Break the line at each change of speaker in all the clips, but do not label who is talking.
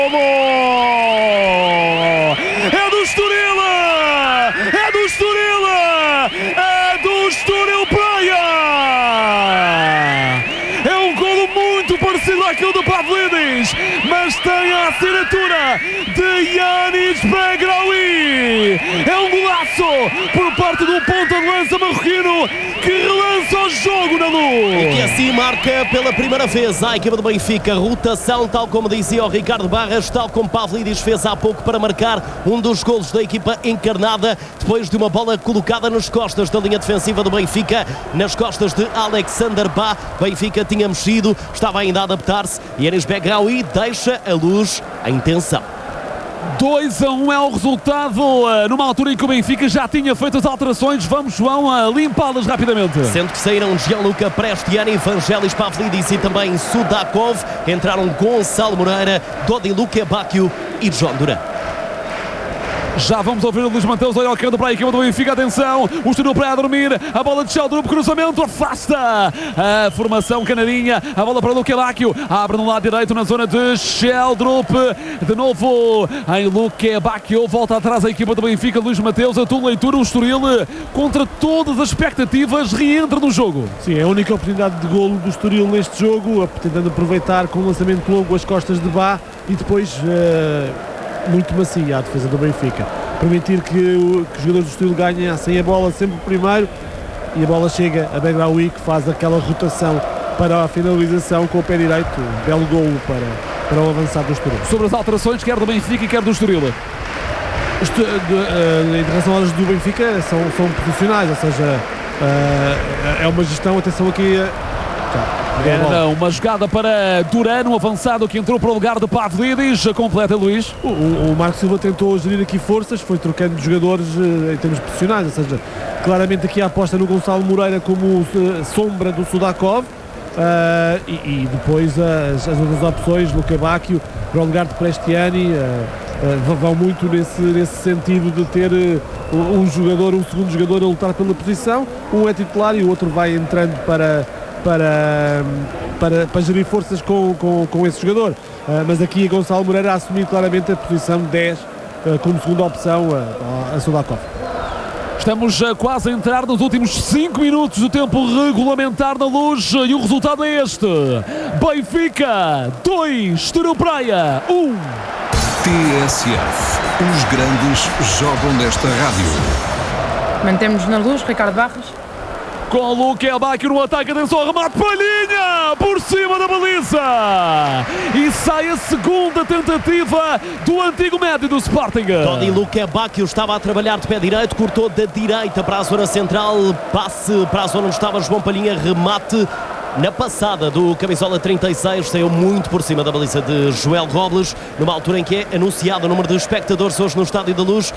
É do Estoril! É do Estoril! É do Estoril Praia! É um golo muito parecido àquele do Pavlidis, mas tem a assinatura de Yanis Begraoui. É um golaço por parte do ponta de lança marroquino que relança o jogo na Luz.
E que assim marca pela primeira vez a equipa do Benfica. Rotação, tal como dizia o Ricardo Barras, tal como Pavlidis fez há pouco para marcar um dos golos da equipa encarnada, depois de uma bola colocada nas costas da linha defensiva do Benfica, nas costas de Alexander Bá. Benfica tinha mexido, estava ainda a adaptar-se. Yanis Begraoui deixa a Luz em tensão.
2-1 é o resultado, numa altura em que o Benfica já tinha feito as alterações. Vamos, João, a limpá-las rapidamente.
Sendo que saíram Gianluca Prestiani, Vangelis Pavlidis e também Sudakov. Entraram Gonçalo Moreira, Dodi Lukebakio e João Duran.
Já vamos ouvir o Luís Mateus, olha o canto para a equipa do Benfica, atenção, o Estoril para a dormir, a bola de Sheldrup, cruzamento, afasta a formação canarinha, a bola para Lukebakio, abre no lado direito na zona de Sheldrup, de novo em Lukebakio, volta atrás a equipa do Benfica, Luís Mateus, a tua leitura, o Estoril contra todas as expectativas reentra no jogo.
Sim, é a única oportunidade de golo do Estoril neste jogo, tentando aproveitar com um lançamento longo as costas de Bá e depois muito macia a defesa do Benfica, permitir que os jogadores do Estoril ganhem sem a bola sempre primeiro, e a bola chega a Begraoui, que faz aquela rotação para a finalização com o pé direito. Belo golo para o avançado do Estoril.
Sobre as alterações, quer do Benfica e quer do Estoril.
Em relação às do Benfica, são profissionais, ou seja, é uma gestão, atenção aqui.
Era uma jogada para Duran, um avançado que entrou para o lugar de Pavlidis. Completa, Luís.
O Marco Silva tentou gerir aqui forças, foi trocando de jogadores em termos profissionais, ou seja, claramente aqui a aposta no Gonçalo Moreira como sombra do Sudakov, e depois as outras opções, Lukebakio para o lugar de Prestiani, vão muito nesse sentido de ter um segundo jogador a lutar pela posição. Um é titular e o outro vai entrando para gerir forças com esse jogador, mas aqui Gonçalo Moreira a assumir claramente a posição de 10 como segunda opção a Sudakov.
Estamos quase a entrar nos últimos 5 minutos do tempo regulamentar na Luz e o resultado é este: Benfica 2, Estoril Praia 1.
TSF, os grandes jogam nesta rádio.
Mantemos na Luz, Ricardo Barros.
Com o Lukebakio no ataque, atenção ao remate, Palhinha por cima da baliza e sai a segunda tentativa do antigo médio do Sporting.
Dodi Lukebakio estava a trabalhar de pé direito, cortou da direita para a zona central, passe para a zona onde estava João Palhinha, remate na passada do camisola 36, saiu muito por cima da baliza de Joel Robles, numa altura em que é anunciado o número de espectadores hoje no Estádio da Luz,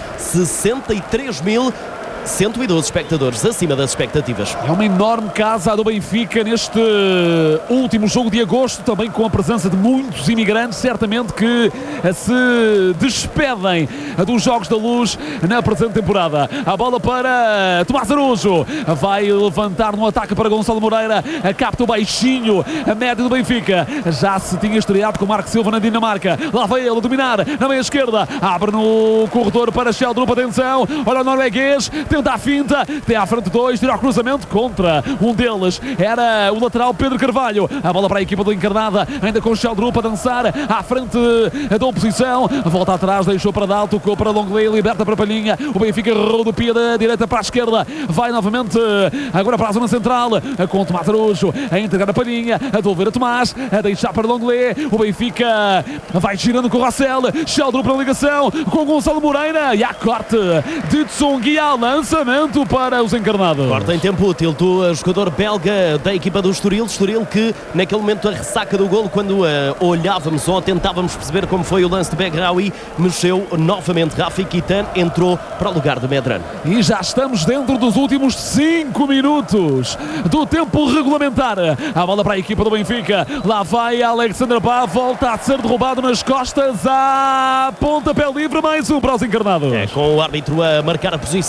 63.112 espectadores, acima das expectativas.
É uma enorme casa a do Benfica neste último jogo de agosto, também com a presença de muitos imigrantes, certamente que se despedem dos Jogos da Luz na presente temporada. A bola para Tomás Araújo, vai levantar no ataque para Gonçalo Moreira, capta o baixinho, a média do Benfica, já se tinha estreado com o Marco Silva na Dinamarca, lá vai ele dominar na meia esquerda, abre no corredor para Sheldrup, atenção, olha o norueguês, tenta a finta, tem à frente dois, tira o cruzamento contra um deles, era o lateral Pedro Carvalho, a bola para a equipa do Encarnada, ainda com o Sheldrup a dançar à frente da oposição, volta atrás, deixou para Dal, tocou para Longley, liberta para Palhinha, o Benfica rodopia da direita para a esquerda, vai novamente agora para a zona central, com o Tomás Araújo, a entregar a Palhinha, a devolver a Tomás, a deixar para Longley, o Benfica vai girando com o Racel, Sheldrup na ligação, com o Gonçalo Moreira, e a corte de Tsongia, lançamento para os Encarnados.
Corta em tempo útil do jogador belga da equipa do Estoril que naquele momento a ressaca do golo, quando olhávamos ou tentávamos perceber como foi o lance de Begraoui, mexeu novamente. Rafi Kitan entrou para o lugar de Medran.
E já estamos dentro dos últimos 5 minutos do tempo regulamentar. A bola para a equipa do Benfica, lá vai Alexander Bá, volta a ser derrubado nas costas, a pontapé livre, mais um para os Encarnados.
Com o árbitro a marcar a posição onde a bola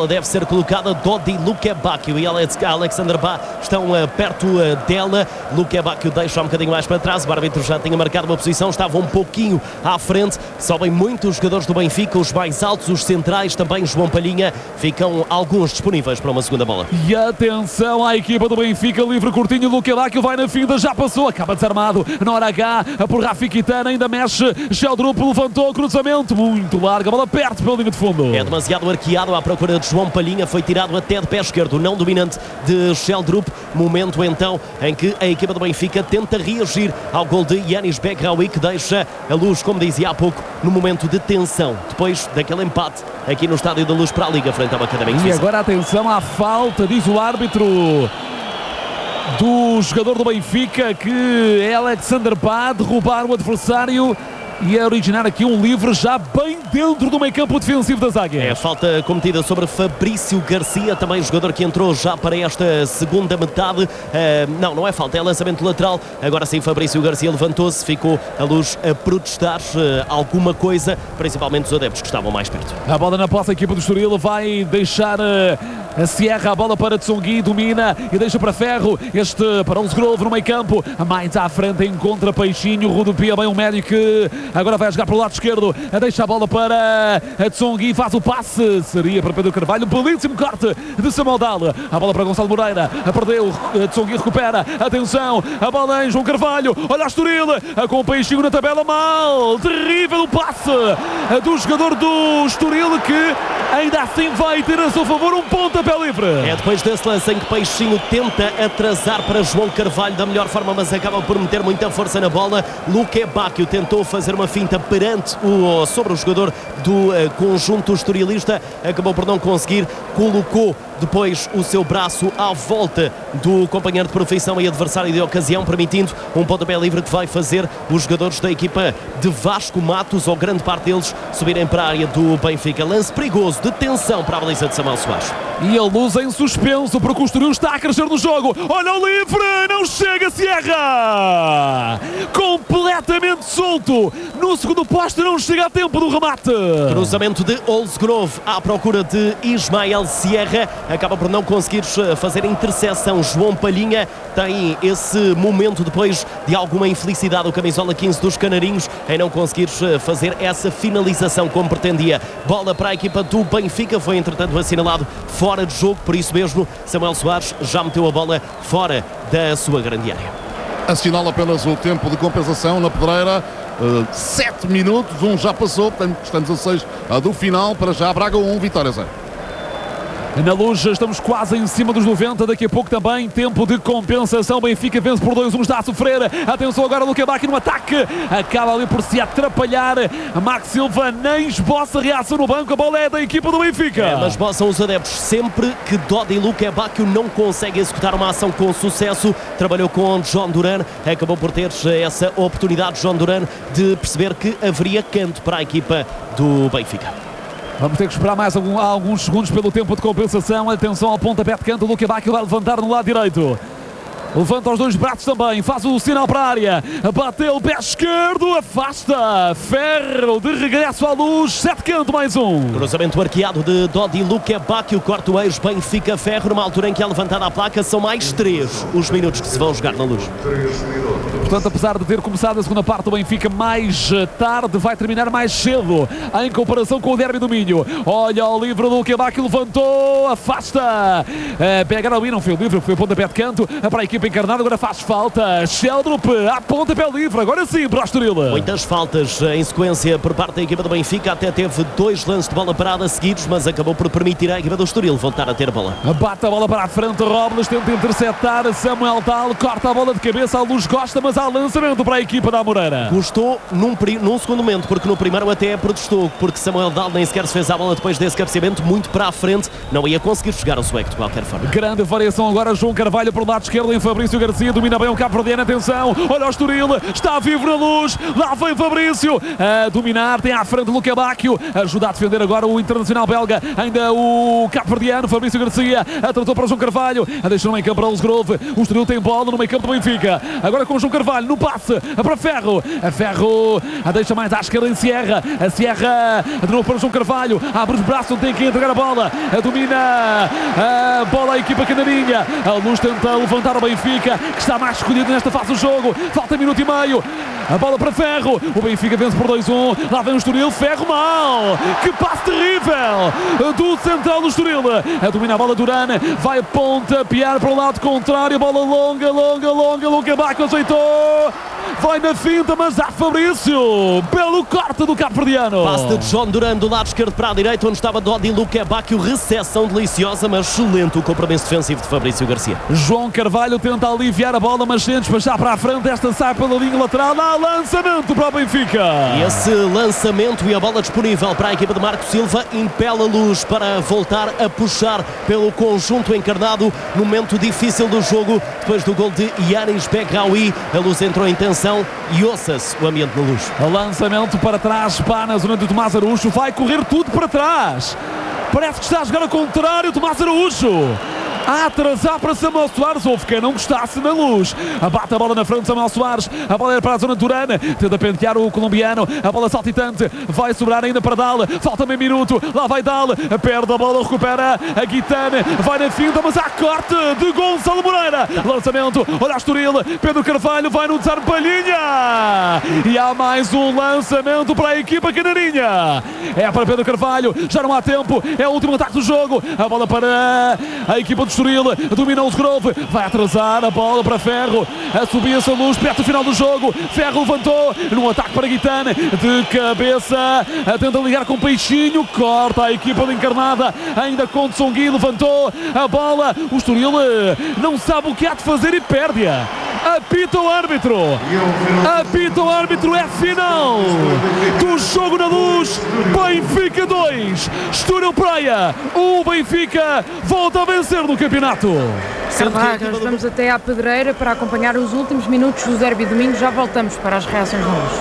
bola deve ser colocada. Dodi Lukebakio e Alexander Ba estão perto dela. Lukebakio deixa um bocadinho mais para trás. O árbitro já tinha marcado uma posição, estava um pouquinho à frente. Sobem muitos jogadores do Benfica, os mais altos, os centrais, também João Palhinha. Ficam alguns disponíveis para uma segunda bola.
E atenção à equipa do Benfica, livre curtinho. Lukebakio vai na finta, já passou, acaba desarmado na hora H por Rafi Kitana, ainda mexe. Sheldrup levantou, cruzamento muito largo, a bola perto pela linha de fundo.
É demasiado arqueado à procura de João Palhinha, foi tirado até de pé esquerdo, não dominante de Sheldrup. Momento então em que a equipa do Benfica tenta reagir ao gol de Yanis Begraoui, que deixa a Luz, como dizia há pouco, no momento de tensão, depois daquele empate aqui no Estádio da Luz para a Liga, frente ao Académico de
E
Viseu.
agora atenção à falta, diz o árbitro, do jogador do Benfica, que é Alexander Ba, derrubar o adversário e a originar aqui um livre já bem dentro do meio campo defensivo das Águias.
É a falta cometida sobre Fabrício Garcia, também jogador que entrou já para esta segunda metade. Não é falta, é lançamento lateral. Agora sim, Fabrício Garcia levantou-se, ficou a Luz a protestar alguma coisa, principalmente os adeptos que estavam mais perto.
A bola na posse, a equipa do Estoril vai deixar a Sierra, a bola para Tsongi, domina e deixa para Ferro, este para Olsgrove no meio campo, mais à frente encontra Peixinho, rodopia bem o médio que agora vai jogar para o lado esquerdo, deixa a bola para Tsongi, faz o passe, seria para Pedro Carvalho, belíssimo corte de Samuel Dal, a bola para Gonçalo Moreira, perdeu, Tsongi recupera, atenção, a bola em João Carvalho, olha a Estoril, com o Peixinho na tabela, mal, terrível o passe do jogador do Estoril, que ainda assim vai ter a seu favor um pontapé livre.
É depois desse lance em que Peixinho tenta atrasar para João Carvalho da melhor forma, mas acaba por meter muita força na bola. Lukebakio tentou fazer uma finta sobre o jogador do conjunto estorilista, acabou por não conseguir, colocou depois o seu braço à volta do companheiro de profissão e adversário de ocasião, permitindo um pontapé livre que vai fazer os jogadores da equipa de Vasco Matos, ou grande parte deles, subirem para a área do Benfica. Lance perigoso, de tensão para a baliza de Samuel Soares.
E a Luz em suspenso, porque o Estoril está a crescer no jogo. Olha o livre, não chega Sierra! Completamente solto. No segundo posto não chega a tempo do remate.
Cruzamento de Olsgrove à procura de Ismael Sierra. Acaba por não conseguir fazer a interseção. João Palhinha tem esse momento depois de alguma infelicidade, o camisola 15 dos Canarinhos, em não conseguir fazer essa finalização como pretendia. Bola para a equipa do Benfica, foi entretanto assinalado fora de jogo, por isso mesmo Samuel Soares já meteu a bola fora da sua grande área.
Assinala apenas o tempo de compensação na Pedreira, 7 minutos, já passou, portanto estamos a 6 do final. Para já Braga 1, Vitória 0.
Na Luz, estamos quase em cima dos 90, daqui a pouco também tempo de compensação. Benfica vence por 2-1, está a sofrer. Atenção agora, Lukebakio no ataque, acaba ali por se atrapalhar. Max Silva nem esboça reação no banco, a bola é da equipa do Benfica.
Mas bossam os adeptos sempre que Dodi Lukebakio não consegue executar uma ação com sucesso. Trabalhou com João Duran, acabou por ter essa oportunidade, João Duran, de perceber que haveria canto para a equipa do Benfica.
Vamos ter que esperar mais alguns segundos pelo tempo de compensação. Atenção ao pontapé de canto, Lukebakio vai levantar no lado direito. Levanta os dois braços também, faz o sinal para a área, bateu o pé esquerdo, afasta, Ferro de regresso à Luz, 7 canto, mais um.
Cruzamento arqueado de Dodi Lukebakio, corta o eixo, Benfica Ferro, numa altura em que é levantada a placa, são mais 3 os minutos que se vão jogar na Luz.
Portanto, apesar de ter começado a segunda parte do Benfica mais tarde, vai terminar mais cedo, em comparação com o derby do Minho. Olha o livre do Lukebakio, levantou, afasta, pega ali, não foi o livre, foi o pontapé de canto para a equipa encarnada, agora faz falta. Sheldrup a pontapé livre, agora sim para o Estoril.
Muitas faltas em sequência por parte da equipa do Benfica, até teve 2 lances de bola parada seguidos, mas acabou por permitir à equipa do Estoril voltar a ter a bola.
Bate a bola para a frente, Robles tenta interceptar, Samuel Dal corta a bola de cabeça, a Luz gosta, mas há lançamento para a equipa da Amoreira.
Custou num segundo momento, porque no primeiro até protestou, porque Samuel Dal nem sequer se fez a bola depois desse cabeceamento, muito para a frente, não ia conseguir chegar ao sueco de qualquer forma.
Grande variação agora, João Carvalho para o lado esquerdo, em Fabrício Garcia, domina bem o Cabo Verdeano, atenção, olha o Estoril, está vivo na Luz, lá vem Fabrício, a dominar, tem à frente Lukebakio, ajuda a defender agora o internacional belga, ainda o Cabo Verdeano, Fabrício Garcia, tratou para o João Carvalho, deixa no meio campo para o Olsgrove, o Estoril tem bola no meio campo do Benfica, agora com o João Carvalho, Carvalho no passe para Ferro. A Ferro deixa mais à esquerda em Sierra. A Sierra de novo para João Carvalho. Abre os braços, não tem que entregar a bola. Domina a bola a equipa canarinha. A Luz tenta levantar o Benfica, que está mais escolhido nesta fase do jogo. Falta minuto e meio. A bola para Ferro. O Benfica vence por 2-1. Lá vem o Estoril. Ferro mal. Que passe terrível do central do Estoril. Domina a bola Duran. Vai pontapear para o lado contrário. Bola longa. Luca Bacchio aceitou. Vai na finta, mas há Fabrício. Belo corte do cabo-verdiano.
Passe de John Duran do lado esquerdo para a direita, onde estava Dodi Luca Bacchio. Recepção deliciosa, mas excelente o compromisso defensivo de Fabrício Garcia.
João Carvalho tenta aliviar a bola, mas sem despachar para a frente. Esta sai pela linha lateral. Há lançamento para o Benfica.
E esse lançamento e a bola disponível para a equipa de Marco Silva impele a Luz para voltar a puxar pelo conjunto encarnado no momento difícil do jogo. Depois do gol de Yanis Begraoui, a Luz entrou em tensão e ouça-se o ambiente na Luz.
Lançamento para trás, pá, na zona de Tomás Araújo. Vai correr tudo para trás. Parece que está a jogar ao contrário, Tomás Araújo. A atrasar para Samuel Soares. Houve quem não gostasse na Luz. Abate a bola na frente de Samuel Soares. A bola era para a zona de Duran. Tenta pentear o colombiano. A bola saltitante. Vai sobrar ainda para Dal. Falta meio minuto. Lá vai Dal. Perde a bola. Recupera a Guitane. Vai na finta, mas há corte de Gonçalo Moreira. Lançamento. Olha a Estoril. Pedro Carvalho vai no desarme. Palhinha. E há mais um lançamento para a equipa canarinha. É para Pedro Carvalho. Já não há tempo. É o último ataque do jogo. A bola para a equipa do Estoril, dominou o Grove, vai atrasar a bola para Ferro, a subir-se a Luz, perto do final do jogo. Ferro levantou, num ataque para Guitane, de cabeça, tenta ligar com o Peixinho, corta a equipa de Encarnada, ainda com Tsongui, levantou a bola. O Estoril não sabe o que há de fazer e perde-a. Apita o árbitro. É final do jogo na Luz. Benfica 2, Estoril Praia 1. Benfica volta a vencer no campeonato.
Carvalho, vamos até à Pedreira para acompanhar os últimos minutos do derby domingo. Já voltamos para as reações na Luz.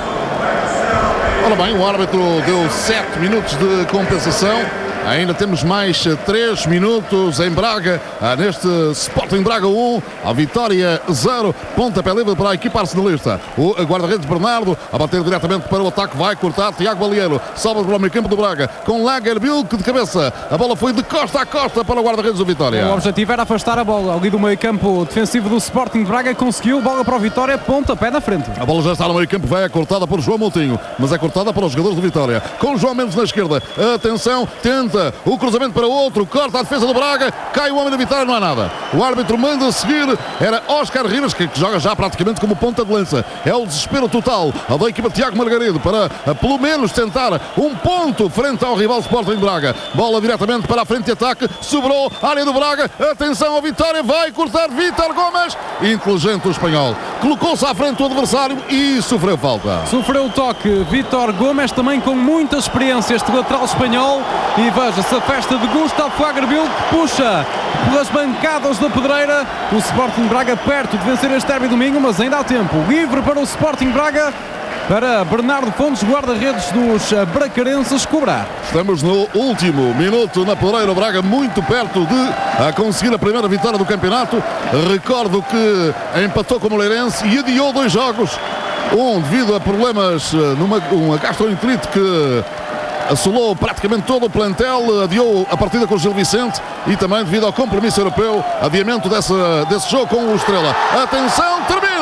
Ora bem, o árbitro deu 7 minutos de compensação. Ainda temos mais 3 minutos em Braga, neste Sporting Braga 1, a Vitória 0, pontapé livre para a equipa arsenalista. O guarda-redes Bernardo a bater diretamente para o ataque, vai cortar Tiago Balieiro, salva para o meio campo do Braga, com Lagerbilk de cabeça. A bola foi de costa a costa para o guarda-redes do Vitória.
O objetivo era afastar a bola ali do meio campo defensivo do Sporting Braga, conseguiu, bola para o Vitória, pontapé na frente.
A bola já está no meio campo, vai cortada por João Moutinho, mas é cortada para os jogadores do Vitória, com João Mendes na esquerda. Atenção, tenta o cruzamento para o outro, corta a defesa do Braga, cai o homem da Vitória, não há nada. O árbitro manda seguir, era Óscar Rivas, que joga já praticamente como ponta de lança. É o desespero total a da equipa de Tiago Margarido para pelo menos tentar um ponto frente ao rival Sporting Braga. Bola diretamente para a frente de ataque, sobrou a área do Braga, atenção ao Vitória, vai cortar Vítor Gomes, inteligente o espanhol, colocou-se à frente do adversário e sofreu falta.
Sofreu o toque Vítor Gomes, também com muita experiência este lateral espanhol, e veja-se a festa de Gustavo Lagerbilk, que puxa pelas bancadas da Pedreira. O Sporting Braga perto de vencer este derby domingo, mas ainda há tempo. Livre para o Sporting Braga, para Bernardo Fontes, guarda-redes dos bracarenses, cobrar.
Estamos no último minuto na Pedreira. O Braga muito perto de conseguir a primeira vitória do campeonato. Recordo que empatou com o Moreirense e adiou 2 jogos. Devido a problemas numa gastroenterite que assolou praticamente todo o plantel, adiou a partida com o Gil Vicente, e também devido ao compromisso europeu, adiamento desse jogo com o Estrela. Atenção,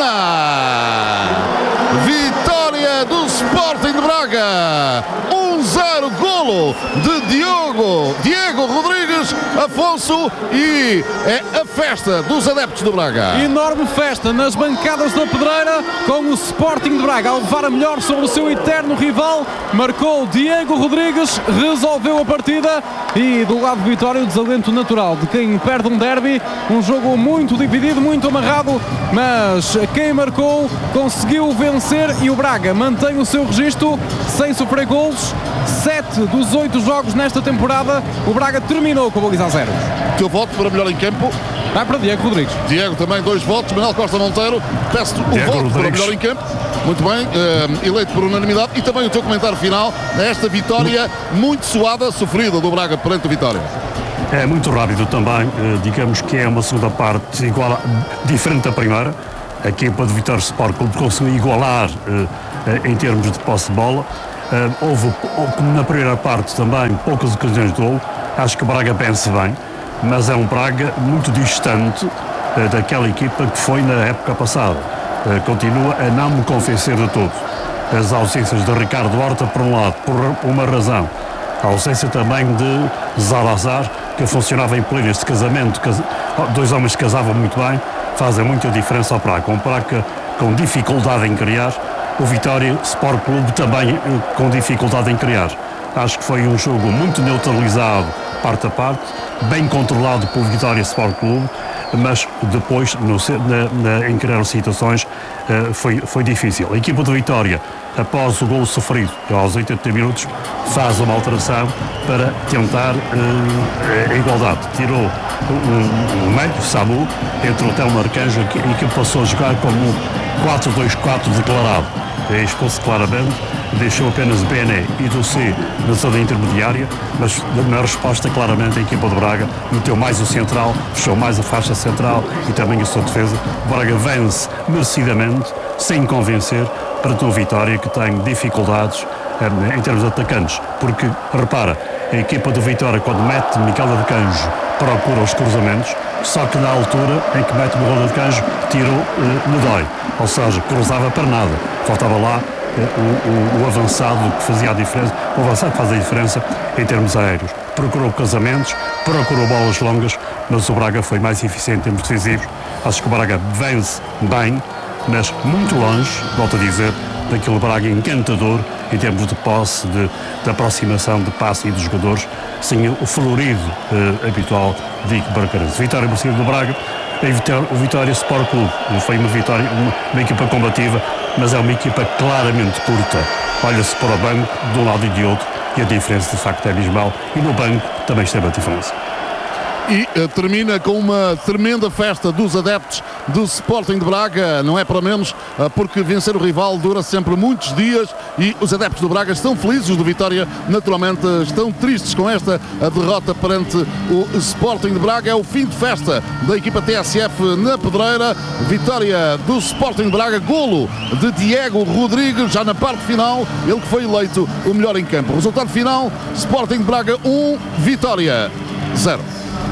termina! Vitória do Sporting de Braga, 1-0, golo de Diego Rodrigues Afonso, e é a festa dos adeptos do Braga.
Enorme festa nas bancadas da Pedreira, com o Sporting de Braga a levar a melhor sobre o seu eterno rival. Marcou Diego Rodrigues, resolveu a partida, e do lado de Vitória o desalento natural de quem perde um derby, um jogo muito dividido, muito amarrado, mas quem marcou conseguiu vencer, e o Braga mantém o seu registro sem sofrer golos. 7 dos 8 jogos nesta temporada, o Braga terminou com a baliza a 0.
Teu voto para melhor em campo?
Vai para Diego Rodrigues.
Diego também 2 votos. Manuel Costa Monteiro, peço-te o voto Rodrigues para melhor em campo. Muito bem, eleito por unanimidade. E também o teu comentário final nesta vitória muito suada, sofrida do Braga perante a Vitória.
É muito rápido também, digamos que é uma segunda parte igual diferente da primeira. A equipa de Vitória Sport Clube conseguiu igualar em termos de posse de bola. Houve, como na primeira parte também, poucas ocasiões de gol. Acho que o Braga vence bem, mas é um Braga muito distante daquela equipa que foi na época passada. Continua a não me convencer de todo. As ausências de Ricardo Horta, por um lado, por uma razão. A ausência também de Zalazar, que funcionava em pleno. Este casamento, dois homens que casavam muito bem, fazem muita diferença ao Braga. Um Braga com dificuldade em criar, o Vitória Sport Clube também com dificuldade em criar. Acho que foi um jogo muito neutralizado, parte a parte, bem controlado pelo Vitória Sport Clube, mas depois, em criar situações, foi difícil. A equipa de Vitória, após o golo sofrido, aos 80 minutos, faz uma alteração para tentar a igualdade. Tirou um meio, Samu, entre o Telmo Arcanjo, e que passou a jogar como 4-2-4 declarado. Expôs-se claramente, deixou apenas Bené e Dossé na zona intermediária, mas na resposta claramente a equipa de Braga meteu mais o central, fechou mais a faixa central e também a sua defesa. O Braga vence merecidamente, sem convencer, perante uma Vitória que tem dificuldades em termos de atacantes, porque, repara, a equipa do Vitória, quando mete Miguel Arcanjo, procura os cruzamentos, só que na altura em que mete Miguel Arcanjo, tirou Nedói, ou seja, cruzava para nada, faltava lá o avançado que fazia a diferença, o avançado que faz a diferença em termos aéreos. Procurou casamentos, procurou bolas longas, mas o Braga foi mais eficiente em termos decisivos. Acho que o Braga vence bem, mas muito longe, volto a dizer, daquele Braga encantador em termos de posse, de aproximação, de passe e dos jogadores, sem o florido habitual de equipa bracarense. Vitória merecida do Braga. O Vitória Sport Clube foi uma vitória, uma equipa combativa, mas é uma equipa claramente curta. Olha-se para o banco de um lado e de outro e a diferença de facto é abismal, e no banco também esteve a diferença.
E termina com uma tremenda festa dos adeptos do Sporting de Braga, não é para menos, porque vencer o rival dura sempre muitos dias e os adeptos do Braga estão felizes, os do Vitória naturalmente estão tristes com esta derrota perante o Sporting de Braga. É o fim de festa da equipa TSF na Pedreira, vitória do Sporting de Braga, golo de Diego Rodrigues, já na parte final, ele que foi eleito o melhor em campo. Resultado final, Sporting de Braga 1, Vitória 0.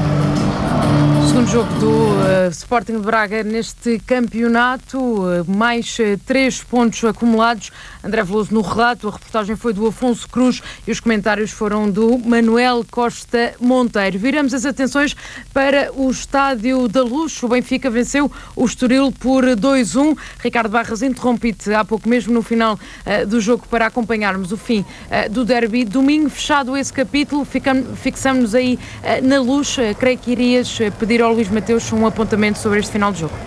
Segundo jogo do Sporting de Braga neste campeonato, mais 3 pontos acumulados. André Veloso no relato, a reportagem foi do Afonso Cruz e os comentários foram do Manuel Costa Monteiro. Viramos as atenções para o Estádio da Luz. O Benfica venceu o Estoril por 2-1. Ricardo Barras, interrompi-te há pouco mesmo no final do jogo para acompanharmos o fim do derby. Domingo, fechado esse capítulo, fixamos-nos aí na Luz. Creio que irias pedir ao Luís Mateus um apontamento sobre este final de jogo.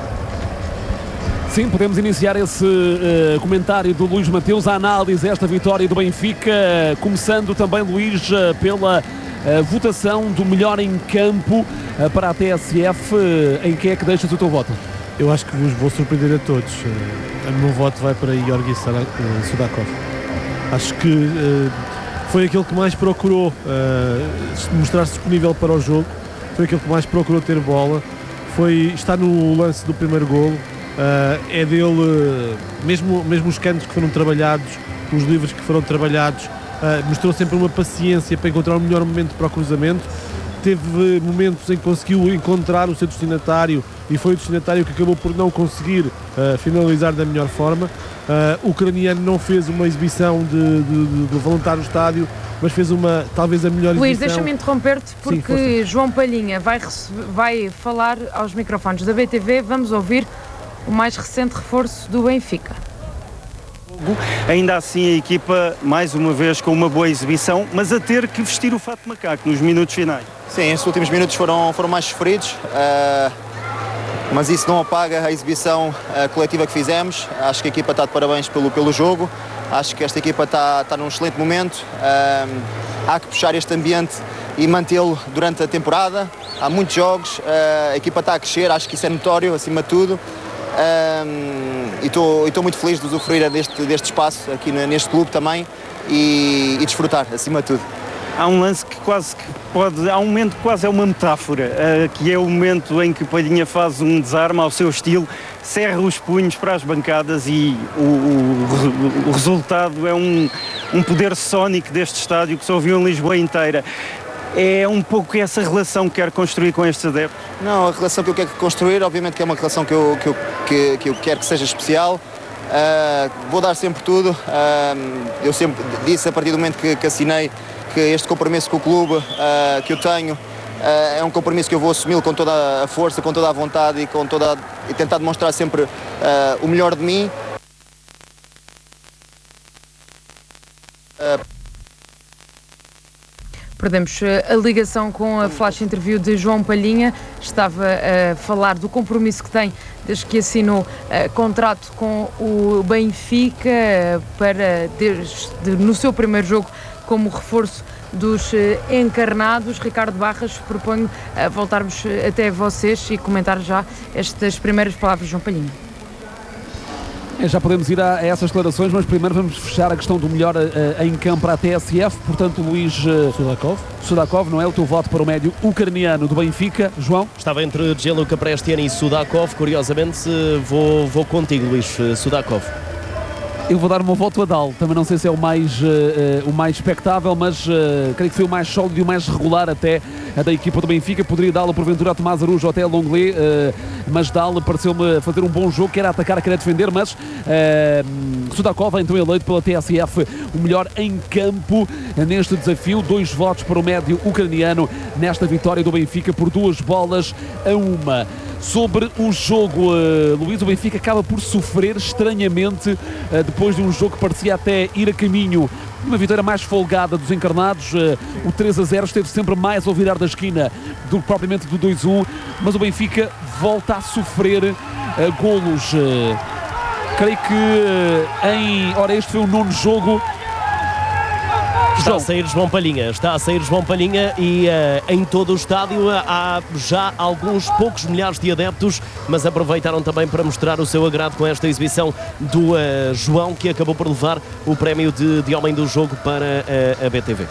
Sim, podemos iniciar esse comentário do Luís Mateus, a análise desta vitória do Benfica, começando também, Luís, pela votação do melhor em campo para a TSF. Em quem é que deixas o teu voto?
Eu acho que vos vou surpreender a todos. O meu voto vai para Georgi Sudakov. Acho que foi aquele que mais procurou mostrar-se disponível para o jogo, foi aquele que mais procurou ter bola, está no lance do primeiro golo. É dele, mesmo os cantos que foram trabalhados, os livros que foram trabalhados, mostrou sempre uma paciência para encontrar o melhor momento para o cruzamento. Teve momentos em que conseguiu encontrar o seu destinatário e foi o destinatário que acabou por não conseguir finalizar da melhor forma. O ucraniano não fez uma exibição de levantar o estádio, mas fez talvez a melhor
Luís,
exibição.
deixa-me interromper-te porque João Palhinha vai falar aos microfones da BTV. Vamos ouvir o mais recente reforço do Benfica.
Ainda assim a equipa, mais uma vez, com uma boa exibição, mas a ter que vestir o fato de macaco nos minutos finais.
Sim, estes últimos minutos foram mais sofridos, mas isso não apaga a exibição coletiva que fizemos. Acho que a equipa está de parabéns pelo jogo, acho que esta equipa está num excelente momento. Há que puxar este ambiente e mantê-lo durante a temporada. Há muitos jogos, a equipa está a crescer, acho que isso é notório acima de tudo. E estou muito feliz de usufruir deste espaço aqui neste clube também e desfrutar, acima de tudo.
há um lance que quase que há um momento que quase é uma metáfora, que é o momento em que Palhinha faz um desarme ao seu estilo, cerra os punhos para as bancadas e o resultado é um poder sónico deste estádio que se ouviu em Lisboa inteira. É um pouco essa relação que quero construir com estes adeptos?
Não, a relação que eu quero construir, obviamente que é uma relação que eu quero que seja especial. Vou dar sempre tudo. Eu sempre disse, a partir do momento que assinei, que este compromisso com o clube que eu tenho é um compromisso que eu vou assumi-lo com toda a força, com toda a vontade e tentar demonstrar sempre o melhor de mim.
Perdemos a ligação com a flash interview de João Palhinha. Estava a falar do compromisso que tem desde que assinou contrato com o Benfica para no seu primeiro jogo como reforço dos encarnados. Ricardo Barras, proponho voltarmos até vocês e comentar já estas primeiras palavras de João Palhinha.
Já podemos ir a essas declarações, mas primeiro vamos fechar a questão do melhor em campo para a TSF. Portanto, Luís Sudakov, não é? O teu voto para o médio ucraniano do Benfica. João?
Estava entre Gianluca Prestiani e Sudakov. Curiosamente, vou contigo, Luís Sudakov.
Eu vou dar o meu voto a Dal. Também não sei se é o mais expectável, mas creio que foi o mais sólido e o mais regular até da equipa do Benfica. Poderia dá-lo porventura a Tomás Araújo ou até a Longley, mas Dal pareceu-me fazer um bom jogo, quer atacar, quer defender, mas Sudakov é então eleito pela TSF o melhor em campo neste desafio. 2 votos para o médio ucraniano nesta vitória do Benfica por 2-1. Sobre o jogo, Luís, o Benfica acaba por sofrer estranhamente depois de um jogo que parecia até ir a caminho de uma vitória mais folgada dos encarnados. O 3-0 esteve sempre mais ao virar da esquina do que propriamente do 2-1, mas o Benfica volta a sofrer golos. Creio que ora, este foi o 9º jogo.
Está a sair João Palhinha e em todo o estádio há já alguns poucos milhares de adeptos, mas aproveitaram também para mostrar o seu agrado com esta exibição do João, que acabou por levar o prémio de homem do jogo para a BTV.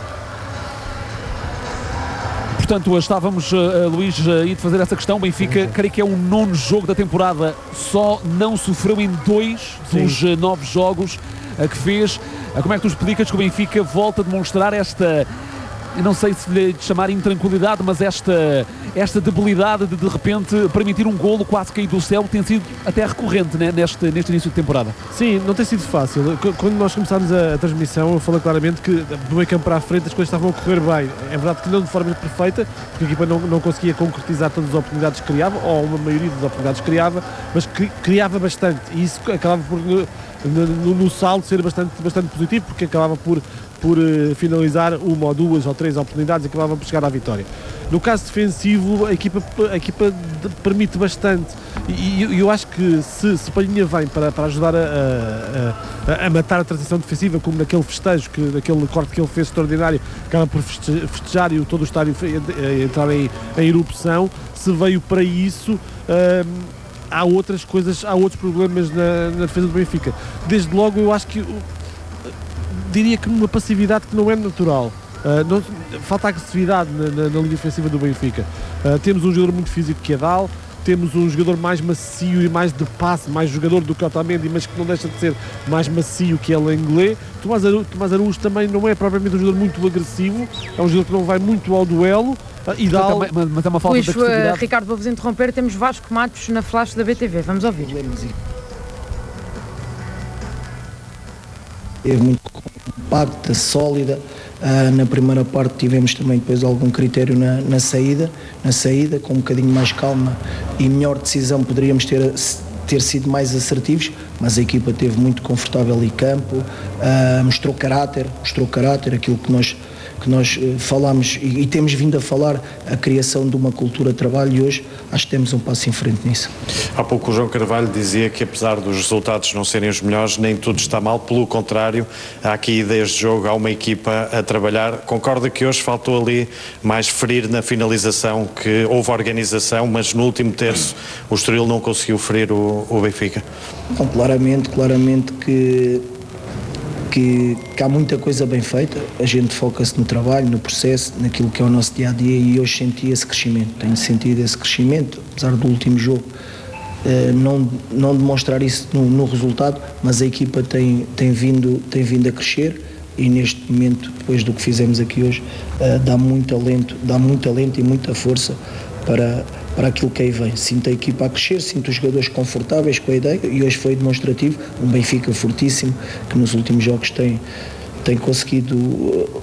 Portanto, estávamos, Luís, a ir fazer essa questão. Benfica, creio que é o 9º jogo da temporada, só não sofreu em 2 dos 9 jogos que fez. Como é que tu explicas que o Benfica volta a demonstrar esta, eu não sei se lhe chamar intranquilidade, mas esta debilidade de repente permitir um golo quase cair do céu, tem sido até recorrente, né, neste início de temporada?
Sim, não tem sido fácil. Quando nós começámos a transmissão, eu falei claramente que do meio campo para a frente as coisas estavam a correr bem. É verdade que não de forma perfeita, porque a equipa não conseguia concretizar todas as oportunidades que criava, ou uma maioria das oportunidades que criava, mas criava bastante, e isso acabava por no saldo ser bastante positivo, porque acabava por finalizar 1 ou 2 ou 3 oportunidades e acabava por chegar à vitória. No caso defensivo, a equipa permite bastante, e eu acho que se Palhinha vem para ajudar a matar a transição defensiva, como naquele festejo, naquele corte que ele fez extraordinário, acaba por festejar e todo o estádio entrar em erupção, se veio para isso, há outras coisas, há outros problemas na defesa do Benfica. Desde logo, eu acho que diria que uma passividade que não é natural. Falta agressividade na linha defensiva do Benfica. Temos um jogador muito físico que é Dal, temos um jogador mais macio e mais de passe, mais jogador do que Otamendi, mas que não deixa de ser mais macio que é Lenglet. Tomás Araújo também não é propriamente um jogador muito agressivo, é um jogador que não vai muito ao duelo.
Mas é uma falta de agressividade.
Ricardo, vou-vos interromper, temos Vasco Matos na flash da BTV, vamos ouvir.
É muito compacta, sólida. Na primeira parte tivemos também depois algum critério na saída, com um bocadinho mais calma e melhor decisão poderíamos ter sido mais assertivos, mas a equipa esteve muito confortável em campo, mostrou caráter, aquilo que nós falámos e temos vindo a falar, a criação de uma cultura de trabalho, e hoje acho que temos um passo em frente nisso.
Há pouco o João Carvalho dizia que apesar dos resultados não serem os melhores, nem tudo está mal, pelo contrário, há aqui ideias de jogo, há uma equipa a trabalhar. Concorda que hoje faltou ali mais ferir na finalização, que houve organização, mas no último terço o Estoril não conseguiu ferir o Benfica?
Não, claramente que que há muita coisa bem feita, a gente foca-se no trabalho, no processo, naquilo que é o nosso dia-a-dia, e hoje senti esse crescimento, tenho sentido esse crescimento, apesar do último jogo não demonstrar isso no resultado, mas a equipa tem vindo a crescer, e neste momento, depois do que fizemos aqui hoje, dá muito alento e muita força para aquilo que aí vem. Sinto a equipa a crescer, sinto os jogadores confortáveis com a ideia, e hoje foi demonstrativo, um Benfica fortíssimo, que nos últimos jogos tem conseguido